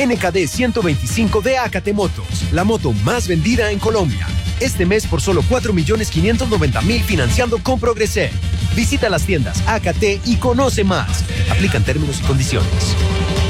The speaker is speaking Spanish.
NKD 125 de AKT Motos, la moto más vendida en Colombia. Este mes por solo 4.590.000 financiando con Progreser. Visita las tiendas AKT y conoce más. Aplican términos y condiciones.